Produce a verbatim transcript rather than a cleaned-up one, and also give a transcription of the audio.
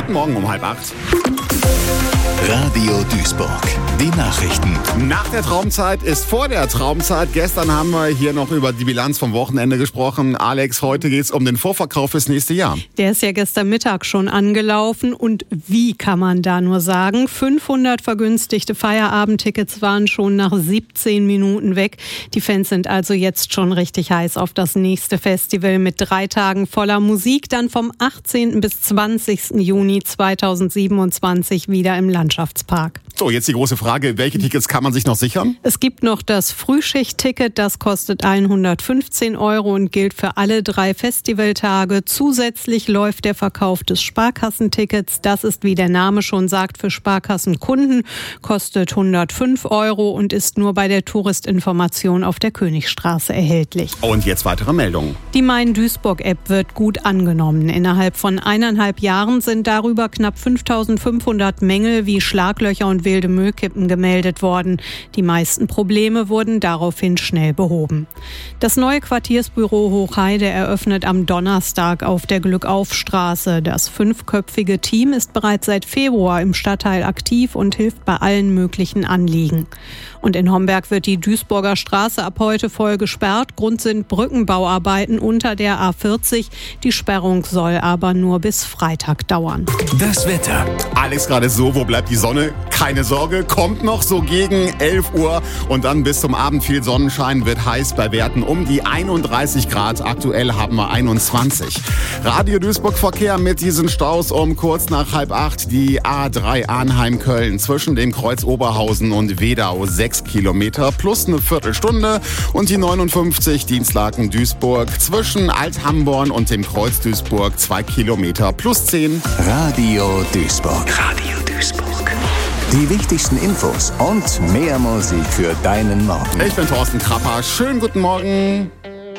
Guten Morgen um halb acht. Radio Duisburg, die Nachrichten. Nach der Traumzeit ist vor der Traumzeit. Gestern haben wir hier noch über die Bilanz vom Wochenende gesprochen. Alex, heute geht es um den Vorverkauf fürs nächste Jahr. Der ist ja gestern Mittag schon angelaufen. Und wie kann man da nur sagen? fünfhundert vergünstigte Feierabendtickets waren schon nach siebzehn Minuten weg. Die Fans sind also jetzt schon richtig heiß auf das nächste Festival mit drei Tagen voller Musik. Dann vom achtzehnten bis zwanzigsten Juni zweitausendsiebenundzwanzig wieder im Landschaftspark. So, jetzt die große Frage, welche Tickets kann man sich noch sichern? Es gibt noch das Frühschicht-Ticket, das kostet hundertfünfzehn Euro und gilt für alle drei Festivaltage. Zusätzlich läuft der Verkauf des Sparkassentickets. Das ist, wie der Name schon sagt, für Sparkassenkunden, kostet hundertfünf Euro und ist nur bei der Touristinformation auf der Königstraße erhältlich. Und jetzt weitere Meldungen. Die Mein-Duisburg-App wird gut angenommen. Innerhalb von eineinhalb Jahren sind darüber knapp fünftausendfünfhundert Mängel wie Schlaglöcher und wilde Müllkippen gemeldet worden. Die meisten Probleme wurden daraufhin schnell behoben. Das neue Quartiersbüro Hochheide eröffnet am Donnerstag auf der Glückaufstraße. Das fünfköpfige Team ist bereits seit Februar im Stadtteil aktiv und hilft bei allen möglichen Anliegen. Und in Homberg wird die Duisburger Straße ab heute voll gesperrt. Grund sind Brückenbauarbeiten unter der A vierzig. Die Sperrung soll aber nur bis Freitag dauern. Das Wetter. Alex, gerade so, wo bleibt die Sonne? Keine Sorge, kommt noch so gegen elf Uhr und dann bis zum Abend viel Sonnenschein, wird heiß bei Werten um die einunddreißig Grad. Aktuell haben wir einundzwanzig. Radio Duisburg Verkehr mit diesen Staus um kurz nach halb acht. Die A drei Arnheim-Köln zwischen dem Kreuz Oberhausen und Wedau sechs Kilometer plus eine Viertelstunde und die neunundfünfzig Dienstlaken-Duisburg zwischen Alt-Hamborn und dem Kreuz Duisburg zwei Kilometer plus zehn. Radio Duisburg. Radio Duisburg. Die wichtigsten Infos und mehr Musik für deinen Morgen. Ich bin Thorsten Krapper. Schönen guten Morgen.